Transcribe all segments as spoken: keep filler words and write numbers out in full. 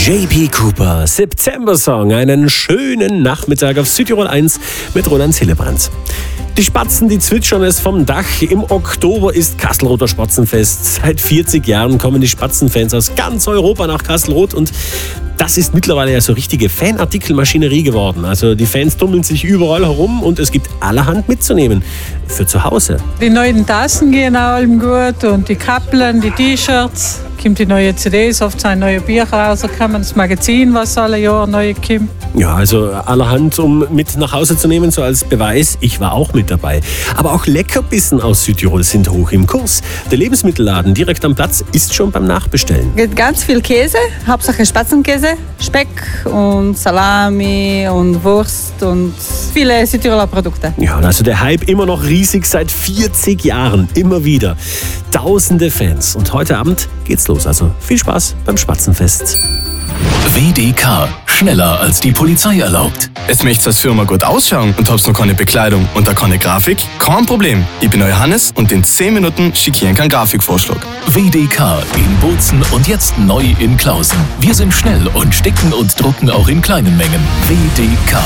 J P Cooper, September-Song, einen schönen Nachmittag auf Südtirol eins mit Roland Hillebrand. Die Spatzen, die zwitschern es vom Dach. Im Oktober ist Kastelruther Spatzenfest. Seit vierzig Jahren kommen die Spatzenfans aus ganz Europa nach Kastelruth und das ist mittlerweile ja so richtige Fanartikelmaschinerie geworden. Also die Fans tummeln sich überall herum und es gibt allerhand mitzunehmen für zu Hause. Die neuen Tassen gehen auch allem gut und die Kappeln, die T-Shirts. Kommt die neue C Ds, oft sind neue Bücher raus, kann man das Magazin, was alle Jahre neu kommt. Ja, also allerhand, um mit nach Hause zu nehmen, so als Beweis, ich war auch mit dabei. Aber auch Leckerbissen aus Südtirol sind hoch im Kurs. Der Lebensmittelladen direkt am Platz ist schon beim Nachbestellen. Gibt ganz viel Käse, Hauptsache Spatzenkäse, Speck und Salami und Wurst und viele Südtiroler Produkte. Ja, also der Hype immer noch riesig seit vierzig Jahren, immer wieder. Tausende Fans und heute Abend geht's los, also viel Spaß beim Spatzenfest. W D K. Schneller als die Polizei erlaubt. Jetzt möcht's als Firma gut ausschauen und hab's noch keine Bekleidung und da keine Grafik? Kein Problem. Ich bin euer Hannes und in zehn Minuten schicke ich Ihnen keinen Grafikvorschlag. W D K in Bozen und jetzt neu in Klausen. Wir sind schnell und sticken und drucken auch in kleinen Mengen. W D K.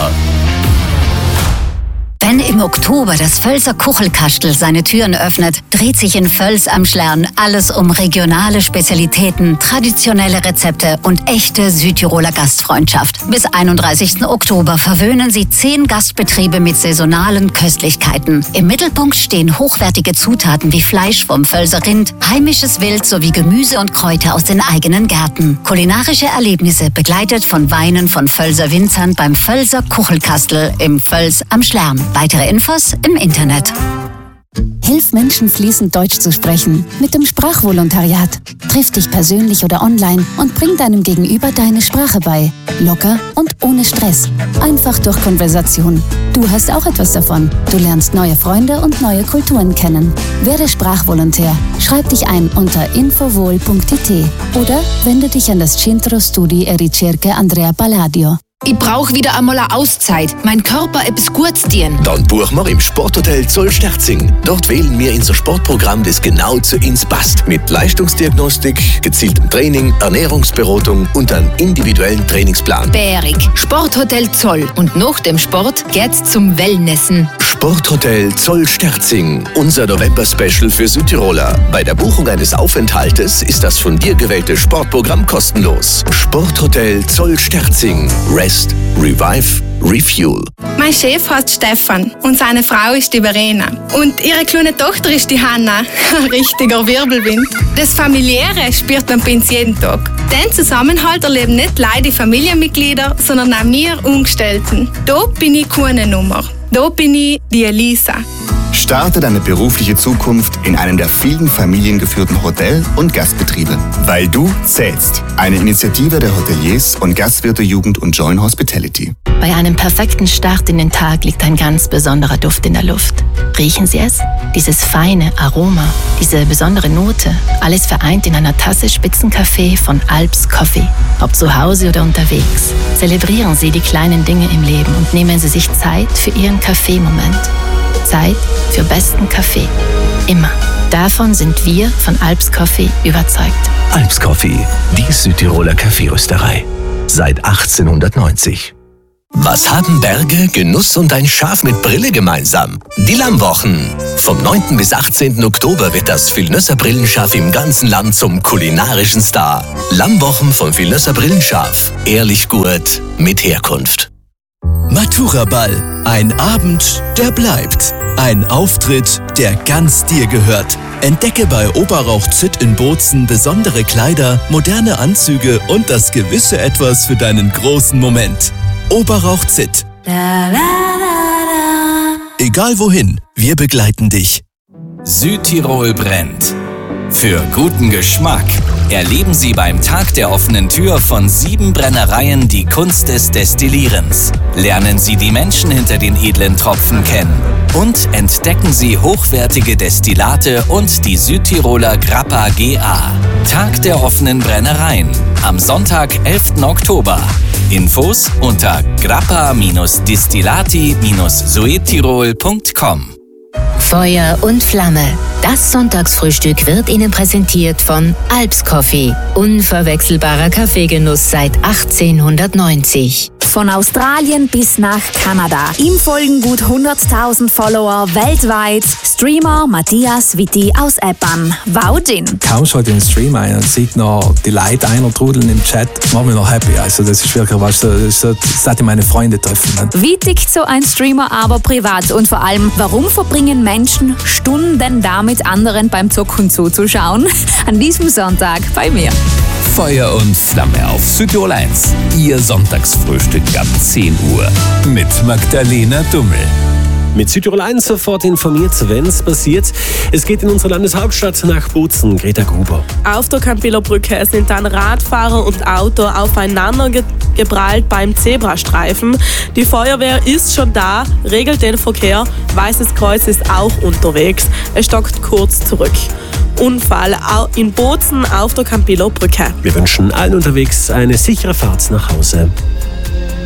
Wenn im Oktober das Völser Kuchelkastel seine Türen öffnet, dreht sich in Völs am Schlern alles um regionale Spezialitäten, traditionelle Rezepte und echte Südtiroler Gastfreundschaft. Bis einunddreißigsten Oktober verwöhnen sie zehn Gastbetriebe mit saisonalen Köstlichkeiten. Im Mittelpunkt stehen hochwertige Zutaten wie Fleisch vom Völser Rind, heimisches Wild sowie Gemüse und Kräuter aus den eigenen Gärten. Kulinarische Erlebnisse begleitet von Weinen von Völser Winzern beim Völser Kuchelkastel im Völs am Schlern. Weitere Infos im Internet. Hilf Menschen fließend Deutsch zu sprechen mit dem Sprachvolontariat. Triff dich persönlich oder online und bring deinem Gegenüber deine Sprache bei. Locker und ohne Stress. Einfach durch Konversation. Du hast auch etwas davon. Du lernst neue Freunde und neue Kulturen kennen. Werde Sprachvolontär. Schreib dich ein unter infovol punkt t t oder wende dich an das Centro Studi e Ricerche Andrea Palladio. Ich brauche wieder einmal eine Auszeit. Mein Körper etwas Gutes tun. Dann buchen wir im Sporthotel Zollsterzing. Dort wählen wir unser Sportprogramm, das genau zu uns passt. Mit Leistungsdiagnostik, gezieltem Training, Ernährungsberatung und einem individuellen Trainingsplan. Bärig. Sporthotel Zoll. Und nach dem Sport geht's zum Wellnessen. Sporthotel Zollsterzing. Unser November-Special für Südtiroler. Bei der Buchung eines Aufenthaltes ist das von dir gewählte Sportprogramm kostenlos. Sporthotel Zollsterzing. Rest, Revive, Refuel. Mein Chef heißt Stefan und seine Frau ist die Verena. Und ihre kleine Tochter ist die Hanna. Ein richtiger Wirbelwind. Das Familiäre spürt man bei uns jeden Tag. Den Zusammenhalt erleben nicht leider die Familienmitglieder, sondern auch wir Umgestellten. Da bin ich keine Nummer. Da bin ich die Elisa. Starte deine berufliche Zukunft in einem der vielen familiengeführten Hotel- und Gastbetriebe. Weil du zählst. Eine Initiative der Hoteliers und Gastwirte-Jugend und Join Hospitality. Bei einem perfekten Start in den Tag liegt ein ganz besonderer Duft in der Luft. Riechen Sie es? Dieses feine Aroma, diese besondere Note, alles vereint in einer Tasse Spitzenkaffee von Alps Coffee. Ob zu Hause oder unterwegs. Zelebrieren Sie die kleinen Dinge im Leben und nehmen Sie sich Zeit für Ihren Kaffeemoment. Zeit für besten Kaffee. Immer. Davon sind wir von Alps Coffee überzeugt. Alps Coffee, die Südtiroler Kaffeerösterei. Seit achtzehnhundertneunzig. Was haben Berge, Genuss und ein Schaf mit Brille gemeinsam? Die Lammwochen. Vom neunten bis achtzehnten Oktober wird das Vilnösser Brillenschaf im ganzen Land zum kulinarischen Star. Lammwochen vom Vilnösser Brillenschaf. Ehrlich gut, mit Herkunft. Matura-Ball. Ein Abend, der bleibt. Ein Auftritt, der ganz dir gehört. Entdecke bei Oberrauch Zitt in Bozen besondere Kleider, moderne Anzüge und das gewisse Etwas für deinen großen Moment. Oberrauch Zitt. Egal wohin, wir begleiten dich. Südtirol brennt. Für guten Geschmack erleben Sie beim Tag der offenen Tür von sieben Brennereien die Kunst des Destillierens. Lernen Sie die Menschen hinter den edlen Tropfen kennen und entdecken Sie hochwertige Destillate und die Südtiroler Grappa G A. Tag der offenen Brennereien am Sonntag, elften Oktober. Infos unter grappa Bindestrich distillati Bindestrich suedtirol punkt com. Feuer und Flamme. Das Sonntagsfrühstück wird Ihnen präsentiert von Alps Coffee. Unverwechselbarer Kaffeegenuss seit achtzehnhundertneunzig. Von Australien bis nach Kanada. Ihm folgen gut hunderttausend Follower weltweit. Streamer Matthias Witti aus Eppan. Waudin. Kaum schaut in den Stream ein und sieht noch die Leute einer trudeln im Chat, macht mich noch happy. Also das ist wirklich was, das sollte meine Freunde treffen. Wie tickt so ein Streamer aber privat? Und vor allem, warum verbringen Menschen Stunden damit, anderen beim Zocken zuzuschauen? An diesem Sonntag bei mir. Feuer und Flamme auf Südtirol eins. Ihr Sonntagsfrühstück ab zehn Uhr mit Magdalena Dummel. Mit Südtirol eins sofort informiert, wenn es passiert. Es geht in unsere Landeshauptstadt nach Bozen. Greta Gruber. Auf der Campilloner Brücke sind dann Radfahrer und Auto aufeinander ge- geprallt beim Zebrastreifen. Die Feuerwehr ist schon da, regelt den Verkehr. Weißes Kreuz ist auch unterwegs. Es stockt kurz zurück. Unfall in Bozen auf der Campilloner Brücke. Wir wünschen allen unterwegs eine sichere Fahrt nach Hause.